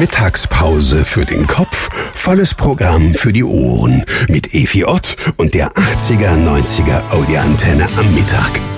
Mittagspause für den Kopf, volles Programm für die Ohren. Mit Evi Ott und der 80er, 90er Audioantenne am Mittag.